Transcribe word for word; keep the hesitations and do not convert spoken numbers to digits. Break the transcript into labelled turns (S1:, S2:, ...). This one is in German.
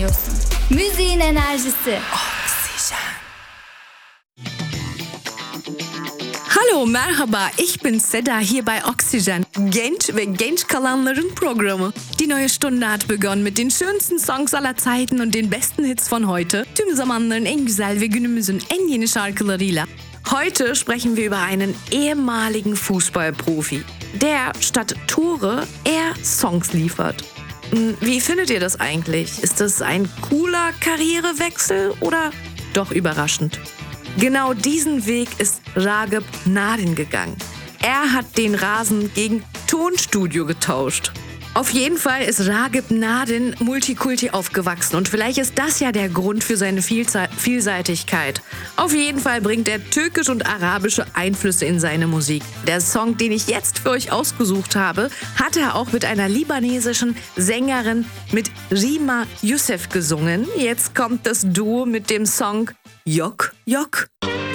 S1: dinliyorsun. Müziğin enerjisi.
S2: Hallo, merhaba, ich bin Seda hier bei Oxygen. Genç ve genç kalanların programı. Die neue Stunde hat begonnen mit den schönsten Songs aller Zeiten und den besten Hits von heute. Tüm zamanların en güzel ve günümüzün en yeni şarkılarıyla. Heute sprechen wir über einen ehemaligen Fußballprofi, der statt Tore eher Songs liefert. Wie findet ihr das eigentlich? Ist das ein cooler Karrierewechsel oder doch überraschend? Genau diesen Weg ist Ragıp Narin gegangen. Er hat den Rasen gegen Tonstudio getauscht. Auf jeden Fall ist Ragıp Narin Multikulti aufgewachsen und vielleicht ist das ja der Grund für seine Vielze- Vielseitigkeit. Auf jeden Fall bringt er türkisch und arabische Einflüsse in seine Musik. Der Song, den ich jetzt für euch ausgesucht habe, hat er auch mit einer libanesischen Sängerin, mit Rima Youssef, gesungen. Jetzt kommt das Duo mit dem Song Yok Yok.